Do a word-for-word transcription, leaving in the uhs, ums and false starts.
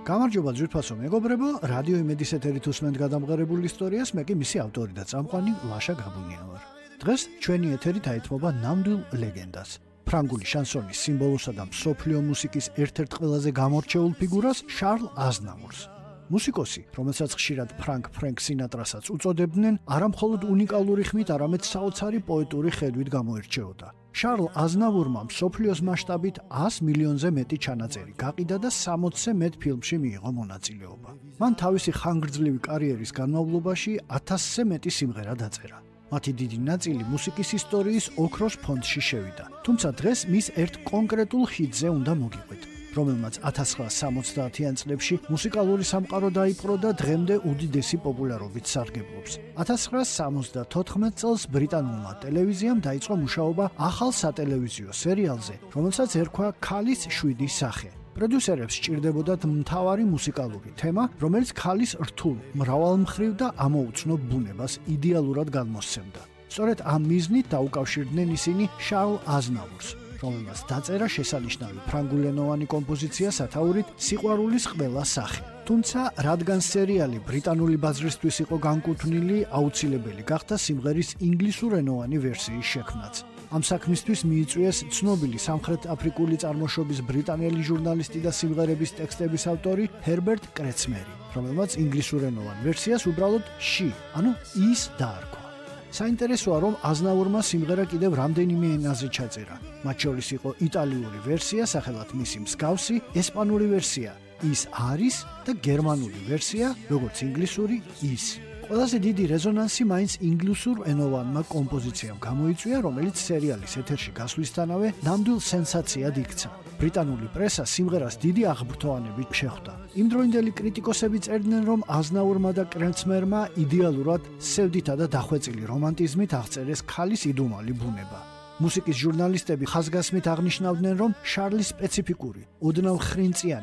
გამარჯობა ძვირფასო მეგობრებო, რადიო იმედის ეთერით უსმენთ გადამღერებულ ისტორიას, მე კი მისი ავტორი და წამყვანი ლაშა გაბუნია ვარ. დღეს ჩვენი ეთერი დაეთმობა ნამდვილ ლეგენდას. ფრანგული შანსონის სიმბოლოსა და მსოფლიო მუსიკის ერთ-ერთ ყველაზე გამორჩეულ ფიგურას შარლ აზნავურს. მუსიკოსი, რომელსაც ხშირად ფრანკ ფრენკ სინატრასაც უწოდებდნენ, არამხოლოდ უნიკალური ხმით, არამედ საოცარი პოეტური ხედვით გამოირჩეოდა. შარლ აზნავურმა მსოფლიოს მასშტაბით ას მილიონზე მეტი ჩანაწერი გაყიდა და სამოცზე მეტ ფილმში მიიღო მონაწილეობა. მან თავისი ხანგრძლივი კარიერის განმავლობაში ათასზე მეტი სიმღერა დაწერა. მათი დიდი ნაწილი მუსიკის ისტორიის ოქროს ფონდში შევიდა. თუმცა დღეს მის ერთ კონკრეტულ ჰიტზე უნდა მოგიყვეთ, რომელმაც ათას ცხრაასა სამოცდაათიან წლებში მუსიკალური სამყარო დაიპყრო და დღემდე უდიდესი პოპულარობით სარგებლობს. ათას ცხრაასა სამოცდათოთხმეტ წელს ბრიტანულმა ტელევიზიამ დაიწყო მუშაობა ახალ სატელევიზიო სერიალზე, რომელსაც ერქვა ქალის შვიდი სახე. პროდიუსერებს სჭირდებოდათ მთავარი მუსიკალური თემა, რომელიც ქალის რთულ, მრავალმხრივ და ამოუცნო ბუნებას იდეალურად გადმოსცემდა. სწორედ ამ მიზნით დაუკავშირდნენ ისინი შარლ აზნავურს, რომელმაც დაწერა შესანიშნავი ფრანგულენოვანი კომპოზიცია სათაურით სიყვარულის ყველა სახე. თუმცა, რადგან სერიალი ბრიტანული ბაზრისთვის იყო განკუთვნილი, აუცილებელი გახდა სიმღერის ინგლისურენოვანი ვერსიის შექმნაც. ამ საქმისთვის მიიწვიეს ცნობილი სამხრეთ აფრიკული წარმოშობის ბრიტანელი ჟურნალისტი და სიმღერების ტექსტების ავტორი ჰერბერტ კრეცმერი, რომელმაც ინგლისურენოვან ვერსიას უბრალოდ ში, ანუ ის დაარქვა. საინტერესოა, რომ აზნავურმა სიმღერა კიდევ რამდენიმე ენაზე ჩაწერა. მათ შორის იყო იტალიური ვერსია, სახელად მისი მსგავსი, ესპანური ვერსია, ის არის და გერმანული ვერსია, როგორც ინგლისური ის. ყველაზე დიდი რეზონანსი მაინც ინგლისურ ენოვანმა კომპოზიციამ გამოიწვია, რომელიც სერიალის ეთერში გასვლისთანავე ნამდვილ სენსაციად იქცა. ბრიტანული პრესა სიმღერას დიდი აღბრთოვანებით შეხვდა. იმდროინდელი კრიტიკოსები წერდნენ, რომ აზნაურმა და კრეცმერმა იდეალურად სევდითა და დახვეწილი რომანტიზმით აღწერეს ქალის იდუმალი ბუნება. მუსიკის ჟურნალისტები ხაზგასმით აღნიშნავდნენ, რომ შარლის სპეციფიკური, ოდნავ ხრინწიანი